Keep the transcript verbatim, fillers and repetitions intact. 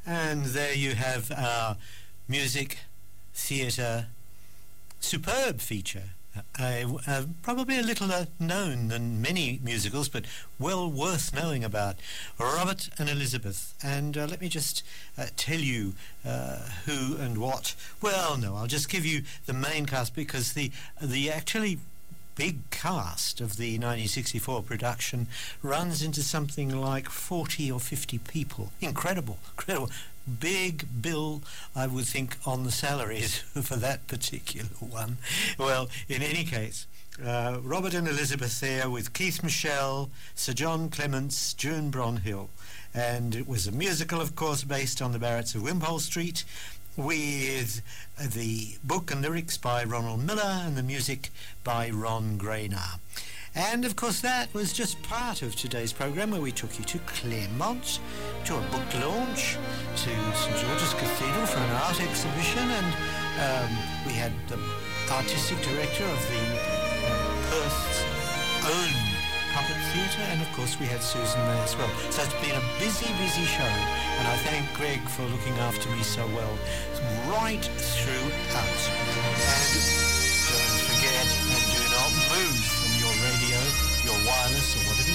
And there you have our music, theatre, superb feature. Uh, uh, probably a little uh, known than many musicals, but well worth knowing about. Robert and Elizabeth. And uh, let me just uh, tell you uh, who and what. Well, no, I'll just give you the main cast, because the the actually big cast of the nineteen sixty-four production runs into something like forty or fifty people. Incredible, incredible. Big bill, I would think, on the salaries for that particular one. Well, in any case, uh, Robert and Elizabeth there with Keith Michelle, Sir John Clements, June Bronhill. And it was a musical, of course, based on the Barretts of Wimpole Street, with the book and lyrics by Ronald Miller and the music by Ron Grainer. And of course that was just part of today's programme, where we took you to Claremont, to a book launch, to St George's Cathedral for an art exhibition, and um, we had the artistic director of the uh, Perth's own puppet theatre, and of course we had Susan May as well. So it's been a busy, busy show, and I thank Greg for looking after me so well right throughout. And don't forget, and do not move from your radio, your wireless, or whatever